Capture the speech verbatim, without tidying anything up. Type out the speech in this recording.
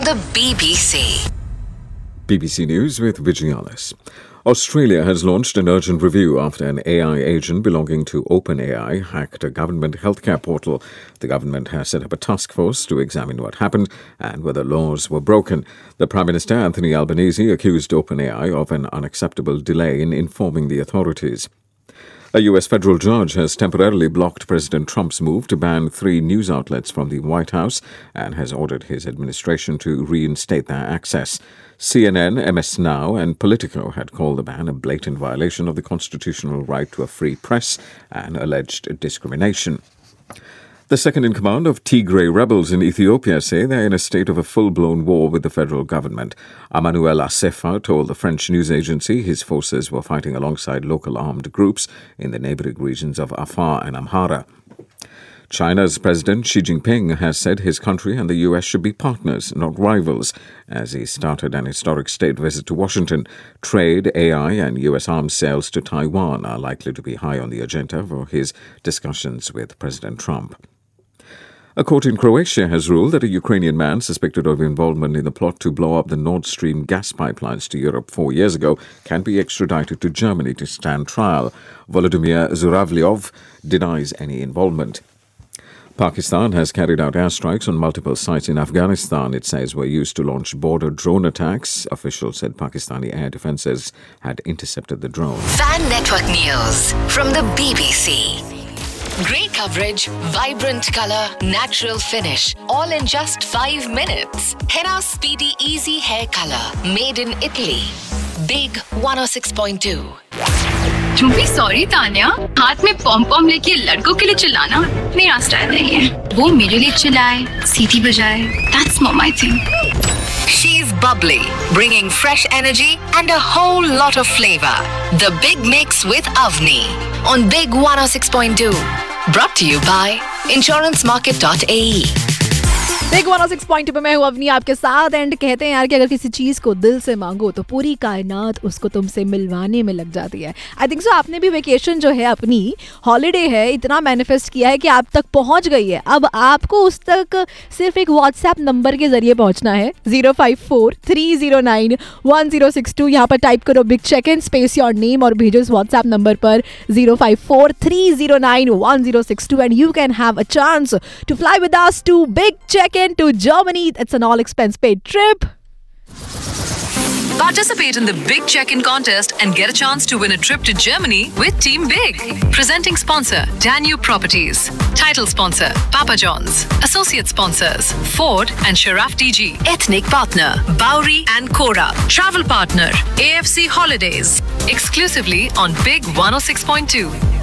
the B B C. B B C News with Vigianis. Australia has launched an urgent review after an A I agent belonging to OpenAI hacked a government healthcare portal. The government has set up a task force to examine what happened and whether laws were broken. The Prime Minister, Anthony Albanese, accused OpenAI of an unacceptable delay in informing the authorities. A U S federal judge has temporarily blocked President Trump's move to ban three news outlets from the White House and has ordered his administration to reinstate their access. C N N, M S Now and Politico had called the ban a blatant violation of the constitutional right to a free press and alleged discrimination. The second-in-command of Tigray rebels in Ethiopia say they're in a state of a full-blown war with the federal government. Emmanuel Asefa told the French news agency his forces were fighting alongside local armed groups in the neighboring regions of Afar and Amhara. China's President Xi Jinping has said his country and the U S should be partners, not rivals, as he started an historic state visit to Washington. Trade, A I and U S arms sales to Taiwan are likely to be high on the agenda for his discussions with President Trump. A court in Croatia has ruled that a Ukrainian man suspected of involvement in the plot to blow up the Nord Stream gas pipelines to Europe four years ago can be extradited to Germany to stand trial. Volodymyr Zuravlyov denies any involvement. Pakistan has carried out airstrikes on multiple sites in Afghanistan it says were used to launch border drone attacks. Officials said Pakistani air defences had intercepted the drone. Fan Network News from the B B C. Great coverage, vibrant colour, natural finish, all in just five minutes. Henna Speedy Easy Hair Colour, made in Italy. Big one oh six point two. To be sorry, Tanya, हाथ में पॉम पॉम लेके लड़कों के लिए चिल्लाना मेरा style नहीं है. वो मेरे लिए चिल्लाए, सीटी बजाए. That's not my thing. She's bubbly, bringing fresh energy and a whole lot of flavor. The Big Mix with Avni on Big one oh six point two. Brought to you by insurance market dot a e. Big one O six point two पे मैं हूँ अवनी आपके साथ. And कहते हैं यार कि अगर किसी चीज़ को दिल से मांगो तो पूरी कायनात उसको तुमसे मिलवाने में लग जाती है. आई थिंक सो आपने भी वेकेशन जो है अपनी हॉलीडे है इतना मैनिफेस्ट किया है कि आप तक पहुँच गई है. अब आपको उस तक सिर्फ एक व्हाट्सएप नंबर के जरिए पहुँचना है. Zero five four three zero nine one zero six to यहाँ पर टाइप करो big check in space your name और भेजो इस व्हाट्सएप नंबर पर zero five four three zero nine one zero six to and you can have a chance to fly with us to big check to Germany. It's an all-expense paid trip. Participate in the Big Check-in contest and get a chance to win a trip to Germany with Team Big. Presenting sponsor, Danube Properties. Title sponsor, Papa John's. Associate sponsors, Ford and Sharaf D G. Ethnic partner, Bowery and Cora. Travel partner, A F C Holidays. Exclusively on Big one oh six point two.